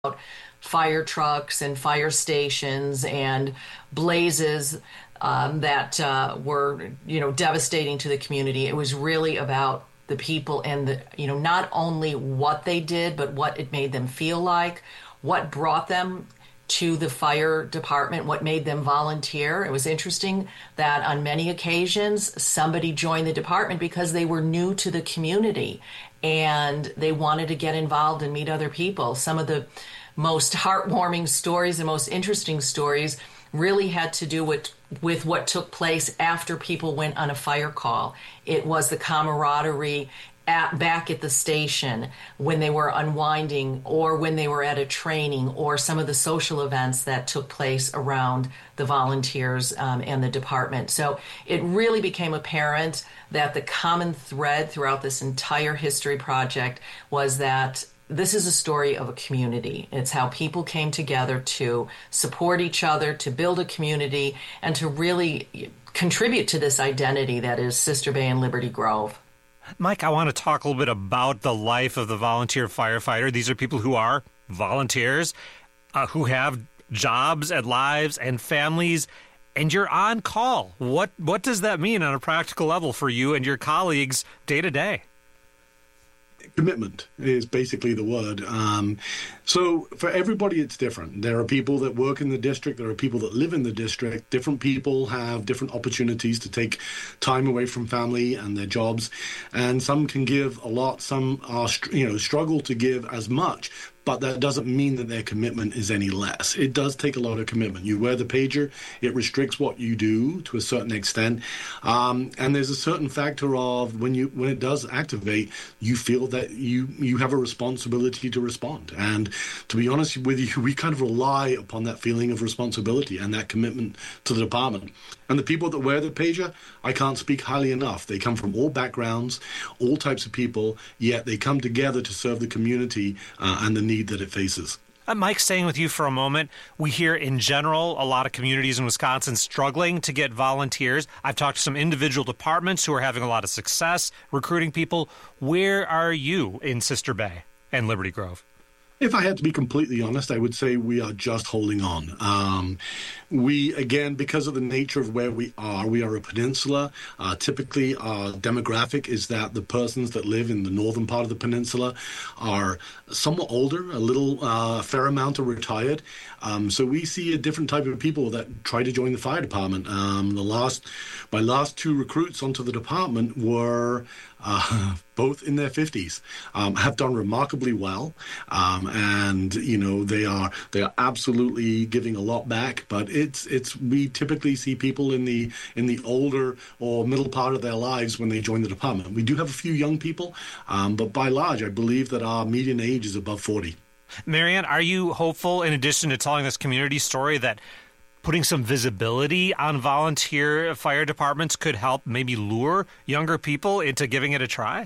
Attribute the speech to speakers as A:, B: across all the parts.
A: fire trucks and fire stations and blazes that were, devastating to the community. It was really about the people and not only what they did, but what it made them feel like, what brought them to the fire department, what made them volunteer. It was interesting that on many occasions, somebody joined the department because they were new to the community and they wanted to get involved and meet other people. Some of the most heartwarming stories and most interesting stories really had to do with what took place after people went on a fire call. It was the camaraderie back at the station when they were unwinding or when they were at a training or some of the social events that took place around the volunteers and the department. So it really became apparent that the common thread throughout this entire history project was that this is a story of a community. It's how people came together to support each other, to build a community, and to really contribute to this identity that is Sister Bay and Liberty Grove.
B: Mike, I want to talk a little bit about the life of the volunteer firefighter. These are people who are volunteers, who have jobs and lives and families, and you're on call. What does that mean on a practical level for you and your colleagues day to day?
C: Commitment is basically the word. So for everybody, it's different. There are people that work in the district. There are people that live in the district. Different people have different opportunities to take time away from family and their jobs. And some can give a lot. Some are, struggle to give as much. But that doesn't mean that their commitment is any less. It does take a lot of commitment. You wear the pager, it restricts what you do to a certain extent. And there's a certain factor of when it does activate, you feel that you have a responsibility to respond. And to be honest with you, we kind of rely upon that feeling of responsibility and that commitment to the department. And the people that wear the pager, I can't speak highly enough. They come from all backgrounds, all types of people, yet they come together to serve the community and the need that it faces.
B: Mike, staying with you for a moment, we hear in general a lot of communities in Wisconsin struggling to get volunteers. I've talked to some individual departments who are having a lot of success recruiting people. Where are you in Sister Bay and Liberty Grove?
C: If I had to be completely honest, I would say we are just holding on. We, again, because of the nature of where we are a peninsula. Typically, our demographic is that the persons that live in the northern part of the peninsula are somewhat older, a fair amount are retired. So we see a different type of people that try to join the fire department. My last two recruits onto the department were both in their 50s, have done remarkably well, and they are absolutely giving a lot back. But we typically see people in the older or middle part of their lives when they join the department. We do have a few young people, but by large, I believe that our median age is above 40.
B: Marianne, are you hopeful, in addition to telling this community story, that putting some visibility on volunteer fire departments could help maybe lure younger people into giving it a try?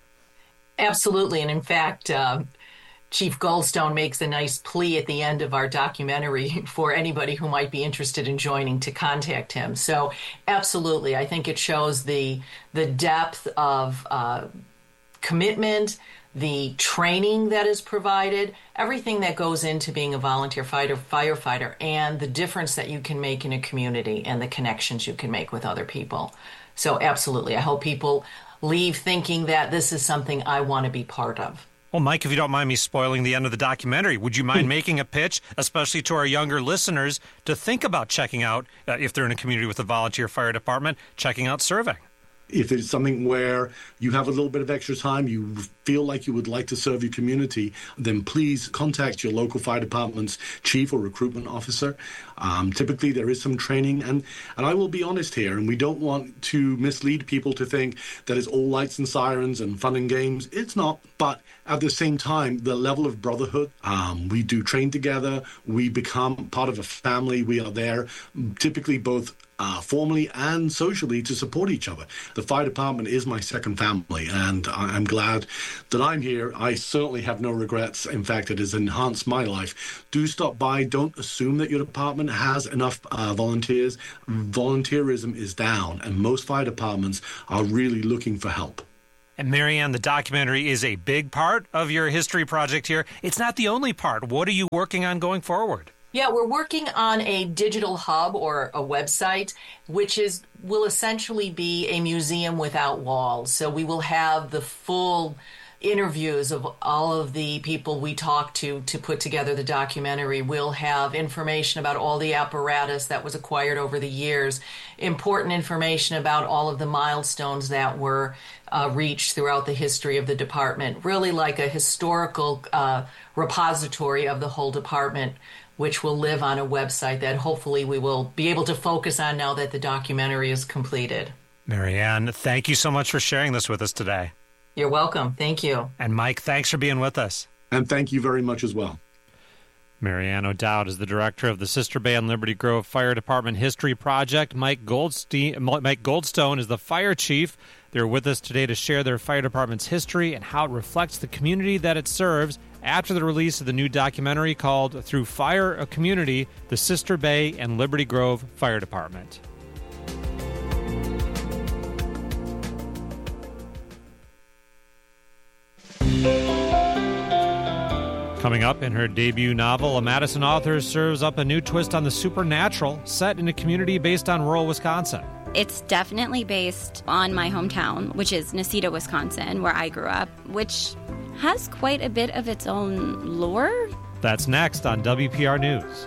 A: Absolutely. And in fact, Chief Goldstone makes a nice plea at the end of our documentary for anybody who might be interested in joining to contact him. So absolutely, I think it shows the depth of commitment, the training that is provided, everything that goes into being a volunteer firefighter, and the difference that you can make in a community and the connections you can make with other people. So absolutely, I hope people leave thinking that this is something I want to be part of.
B: Well, Mike, if you don't mind me spoiling the end of the documentary, would you mind making a pitch, especially to our younger listeners, to think about checking out, if they're in a community with a volunteer fire department, checking out serving?
C: If it's something where you have a little bit of extra time, you feel like you would like to serve your community, then please contact your local fire department's chief or recruitment officer. Typically, there is some training, and I will be honest here, and we don't want to mislead people to think that it's all lights and sirens and fun and games. It's not, but at the same time, the level of brotherhood, we do train together, we become part of a family, we are there, typically both formally and socially to support each other. The fire department is my second family, and I'm glad that I'm here. I certainly have no regrets. In fact, it has enhanced my life. Do stop by. Don't assume that your department has enough volunteers. Volunteerism is down, and most fire departments are really looking for help.
B: And Marianne, the documentary is a big part of your history project here. It's not the only part. What are you working on going forward?
A: Yeah, we're working on a digital hub or a website, which will essentially be a museum without walls. So we will have the full interviews of all of the people we talked to put together the documentary. We'll have information about all the apparatus that was acquired over the years, important information about all of the milestones that were reached throughout the history of the department, really like a historical repository of the whole department, which will live on a website that hopefully we will be able to focus on now that the documentary is completed.
B: Marianne, thank you so much for sharing this with us today.
A: You're welcome. Thank you.
B: And Mike, thanks for being with us.
C: And thank you very much as well.
B: Marianne O'Dowd is the director of the Sister Bay and Liberty Grove Fire Department History Project. Mike Goldstone is the fire chief. They're with us today to share their fire department's history and how it reflects the community that it serves after the release of the new documentary called Through Fire, a Community, the Sister Bay and Liberty Grove Fire Department. Coming up in her debut novel, a Madison author serves up a new twist on the supernatural set in a community based on rural Wisconsin.
D: It's definitely based on my hometown, which is Necedah, Wisconsin, where I grew up, which has quite a bit of its own lore.
B: That's next on WPR News.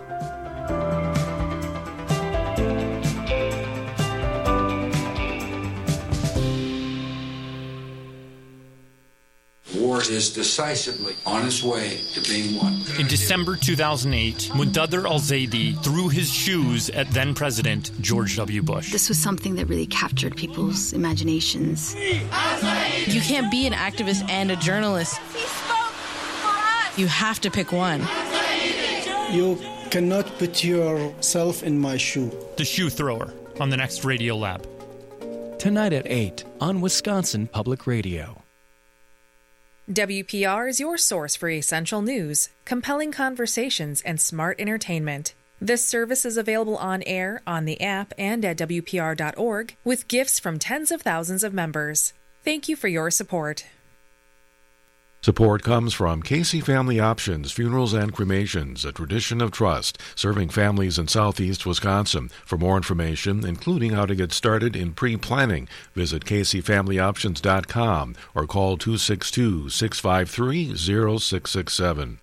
E: War is decisively on its way to being won.
F: In December 2008, Muqtadir al-Zaidi threw his shoes at then-President George W. Bush.
G: This was something that really captured people's imaginations.
H: You can't be an activist and a journalist. You have to pick one.
I: You cannot put yourself in my shoe.
F: The Shoe Thrower on the next Radio Lab.
J: Tonight at 8 on Wisconsin Public Radio.
K: WPR is your source for essential news, compelling conversations, and smart entertainment. This service is available on air, on the app, and at WPR.org, with gifts from tens of thousands of members. Thank you for your support.
L: Support comes from Casey Family Options, Funerals and Cremations, a tradition of trust, serving families in southeast Wisconsin. For more information, including how to get started in pre-planning, visit CaseyFamilyOptions.com or call 262-653-0667.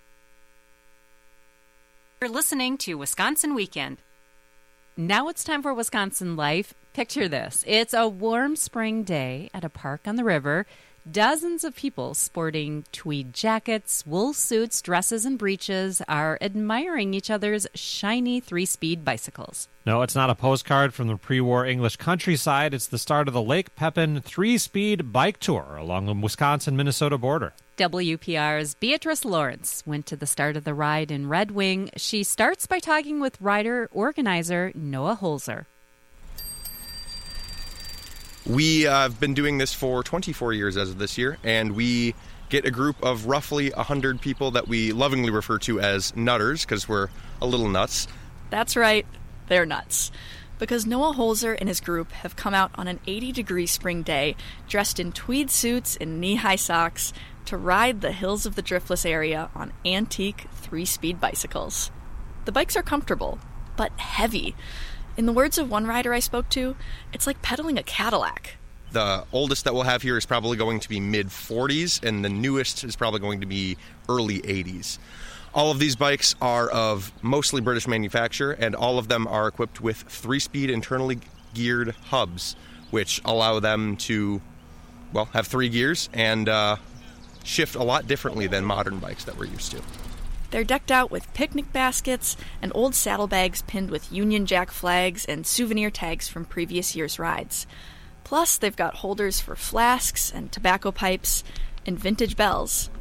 M: You're listening to Wisconsin Weekend. Now it's time for Wisconsin Life. Picture this. It's a warm spring day at a park on the river. Dozens of people sporting tweed jackets, wool suits, dresses, and breeches are admiring each other's shiny three-speed bicycles.
B: No, it's not a postcard from the pre-war English countryside. It's the start of the Lake Pepin three-speed bike tour along the Wisconsin-Minnesota border.
M: WPR's Beatrice Lawrence went to the start of the ride in Red Wing. She starts by talking with rider-organizer Noah Holzer.
N: We have been doing this for 24 years as of this year, and we get a group of roughly 100 people that we lovingly refer to as nutters because we're a little nuts.
O: That's right, they're nuts. Because Noah Holzer and his group have come out on an 80-degree spring day, dressed in tweed suits and knee-high socks, to ride the hills of the Driftless area on antique three-speed bicycles. The bikes are comfortable, but heavy. In the words of one rider I spoke to, it's like pedaling a Cadillac.
N: The oldest that we'll have here is probably going to be mid-40s, and the newest is probably going to be early 80s. All of these bikes are of mostly British manufacture, and all of them are equipped with three-speed internally geared hubs, which allow them to, well, have 3 gears and shift a lot differently than modern bikes that we're used to.
O: They're decked out with picnic baskets and old saddlebags pinned with Union Jack flags and souvenir tags from previous year's rides. Plus, they've got holders for flasks and tobacco pipes and vintage bells.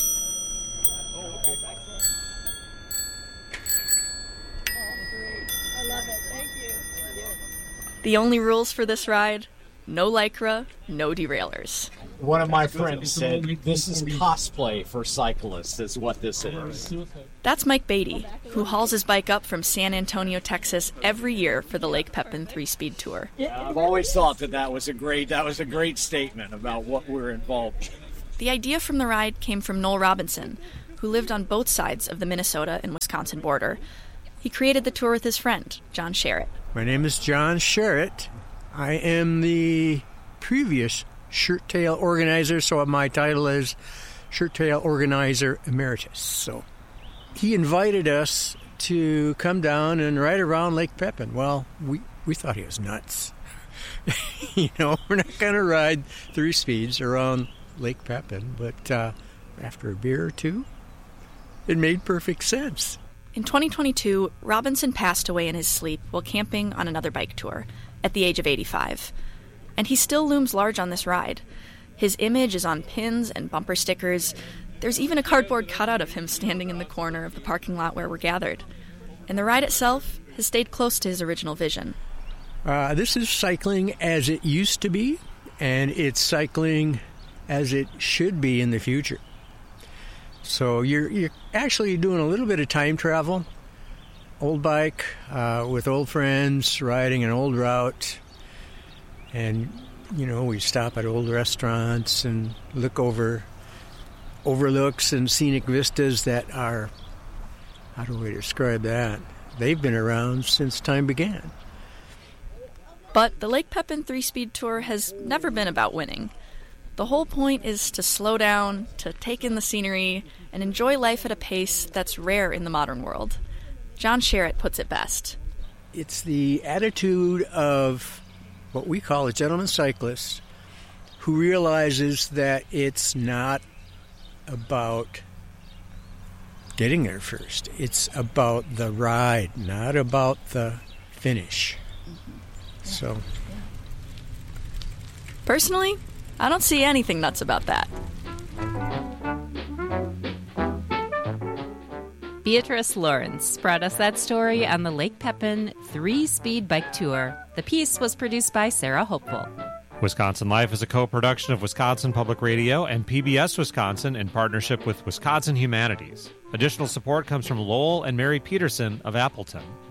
O: The only rules for this ride? No Lycra, no deraillers.
P: One of my friends said, this is cosplay for cyclists, is what this is.
O: That's Mike Beatty, who hauls his bike up from San Antonio, Texas every year for the Lake Pepin 3-Speed Tour.
P: I've always thought that was a great statement about what we're involved in.
O: The idea from the ride came from Noel Robinson, who lived on both sides of the Minnesota and Wisconsin border. He created the tour with his friend, John Sherritt.
Q: My name is John Sherritt. I am the previous Shirt Tail organizer, so my title is Shirt Tail Organizer Emeritus. So he invited us to come down and ride around Lake Pepin. Well, we thought he was nuts. We're not going to ride 3 speeds around Lake Pepin, but after a beer or two, it made perfect sense.
O: In 2022, Robinson passed away in his sleep while camping on another bike tour at the age of 85. And he still looms large on this ride. His image is on pins and bumper stickers. There's even a cardboard cutout of him standing in the corner of the parking lot where we're gathered. And the ride itself has stayed close to his original vision.
Q: This is cycling as it used to be, and it's cycling as it should be in the future. So you're actually doing a little bit of time travel. Old bike with old friends, riding an old route. And, we stop at old restaurants and look over overlooks and scenic vistas that are, how do we describe that? They've been around since time began.
O: But the Lake Pepin 3-Speed Tour has never been about winning. The whole point is to slow down, to take in the scenery, and enjoy life at a pace that's rare in the modern world. John Sherritt puts it best.
Q: It's the attitude of what we call a gentleman cyclist who realizes that it's not about getting there first. It's about the ride, not about the finish. So,
O: personally, I don't see anything nuts about that.
M: Beatrice Lawrence brought us that story on the Lake Pepin 3-Speed Bike Tour. The piece was produced by Sarah Hopeful.
B: Wisconsin Life is a co-production of Wisconsin Public Radio and PBS Wisconsin in partnership with Wisconsin Humanities. Additional support comes from Lowell and Mary Peterson of Appleton.